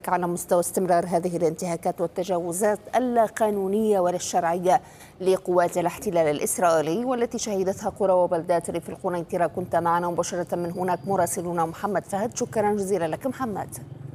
على مستوى استمرار هذه الانتهاكات والتجاوزات اللا قانونية ولا الشرعية لقوات الاحتلال الإسرائيلي والتي شهدتها قرى وبلدات ريف القنيطرة. كنت معنا مباشرة من هناك مراسلنا محمد فهد، شكرا جزيلا لك محمد.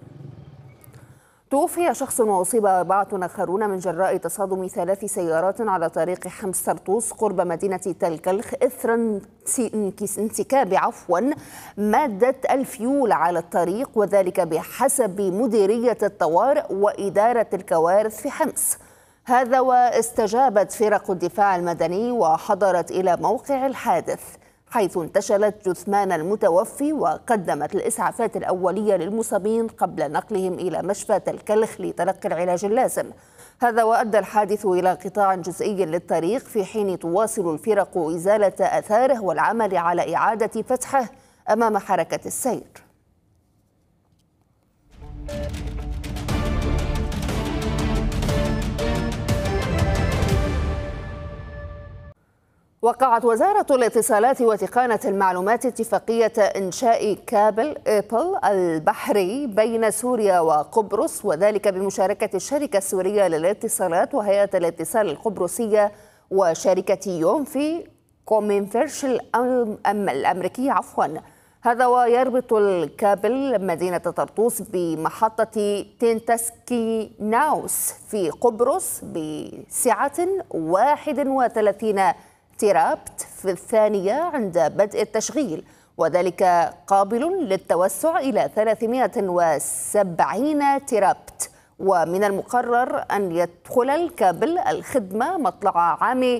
توفي شخص وأصيب 4 آخرون من جراء تصادم 3 سيارات على طريق حمص طرطوس قرب مدينة تل كلخ إثر انسكاب مادة الفيول على الطريق، وذلك بحسب مديرية الطوارئ وإدارة الكوارث في حمص. هذا واستجابت فرق الدفاع المدني وحضرت إلى موقع الحادث، حيث انتشلت جثمان المتوفي وقدمت الإسعافات الأولية للمصابين قبل نقلهم إلى مشفى تل كلخ لتلقي العلاج اللازم. هذا وأدى الحادث إلى قطاع جزئي للطريق، في حين تواصل الفرق إزالة آثاره والعمل على إعادة فتحه أمام حركة السير. وقعت وزارة الاتصالات وتقنية المعلومات اتفاقية إنشاء كابل إيبل البحري بين سوريا وقبرص، وذلك بمشاركة الشركة السورية للاتصالات وهيئة الاتصال القبرصية وشركة يونفي كومينفيرش الأمريكية هذا ويربط الكابل مدينة طرطوس بمحطة تنتسكي ناوس في قبرص بسعة 31 تيرابت في الثانية عند بدء التشغيل، وذلك قابل للتوسع إلى 370 تيرابت. ومن المقرر أن يدخل الكابل الخدمة مطلع عام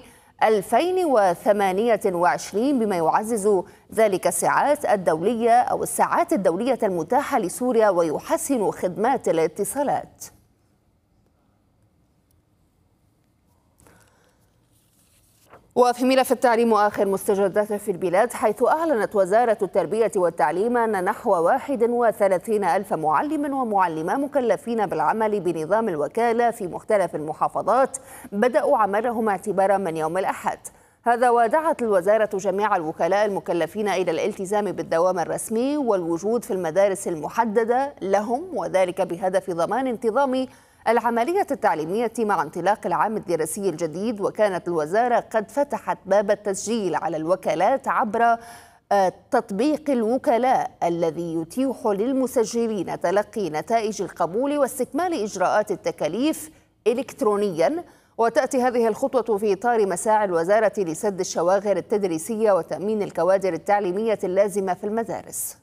2028 بما يعزز ذلك الساعات الدولية المتاحة لسوريا ويحسن خدمات الاتصالات. وفي ملف التعليم وآخر مستجدات في البلاد، حيث أعلنت وزارة التربية والتعليم أن نحو 31 ألف معلم ومعلمة مكلفين بالعمل بنظام الوكالة في مختلف المحافظات بدأوا عملهم اعتبارا من يوم الأحد. هذا ودعت الوزارة جميع الوكلاء المكلفين إلى الالتزام بالدوام الرسمي والوجود في المدارس المحددة لهم، وذلك بهدف ضمان انتظام العملية التعليمية مع انطلاق العام الدراسي الجديد. وكانت الوزارة قد فتحت باب التسجيل على الوكالات عبر تطبيق الوكلاء الذي يتيح للمسجلين تلقي نتائج القبول واستكمال إجراءات التكاليف إلكترونيا. وتأتي هذه الخطوة في إطار مساعي الوزارة لسد الشواغر التدريسية وتأمين الكوادر التعليمية اللازمة في المدارس.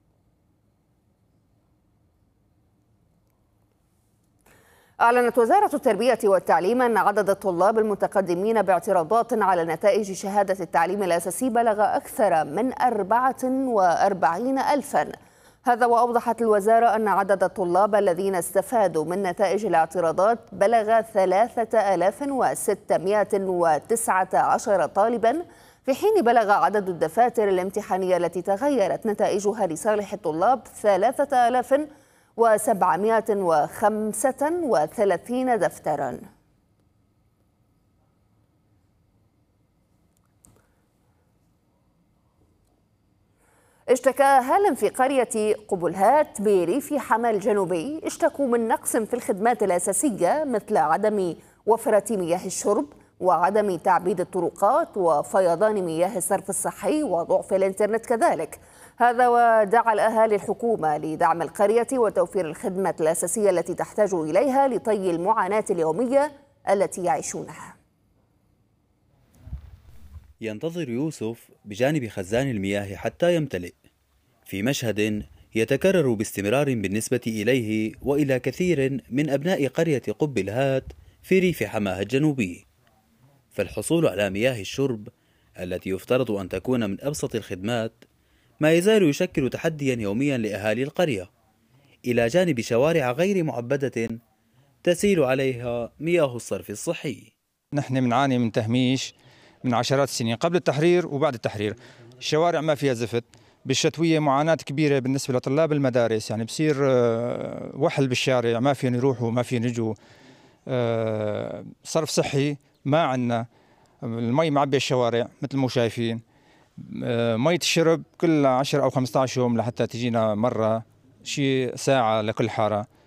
أعلنت وزارة التربية والتعليم أن عدد الطلاب المتقدمين باعتراضات على نتائج شهادة التعليم الأساسي بلغ أكثر من 44 ألفاً. هذا وأوضحت الوزارة أن عدد الطلاب الذين استفادوا من نتائج الاعتراضات بلغ 3619 طالباً، في حين بلغ عدد الدفاتر الامتحانية التي تغيرت نتائجها لصالح الطلاب 3735 دفتراً. اشتكى أهالٍ في قرية قبلهات بريف حما الجنوبي اشتكوا من نقص في الخدمات الأساسية مثل عدم وفرة مياه الشرب وعدم تعبيد الطرقات وفيضان مياه الصرف الصحي وضعف الإنترنت كذلك. هذا ودعا الأهالي الحكومة لدعم القرية وتوفير الخدمة الأساسية التي تحتاج إليها لطي المعاناة اليومية التي يعيشونها. ينتظر يوسف بجانب خزان المياه حتى يمتلئ، في مشهد يتكرر باستمرار بالنسبة إليه وإلى كثير من أبناء قرية قبلهات في ريف حماها الجنوبي. فالحصول على مياه الشرب التي يفترض أن تكون من أبسط الخدمات ما يزال يشكل تحديا يوميا لأهالي القرية، إلى جانب شوارع غير معبدة تسيل عليها مياه الصرف الصحي. نحن بنعاني من تهميش من عشرات السنين قبل التحرير وبعد التحرير. الشوارع ما فيها زفت، بالشتوية معاناة كبيرة بالنسبة لطلاب المدارس، يعني بصير وحل بالشارع، ما فينا نروحوا ما فينا نجوا، صرف صحي ما عندنا، المي معبية الشوارع مثل ما شايفين، مية الشرب كل 10 أو 15 يوم لحتى تجينا مرة شيء ساعة لكل حارة.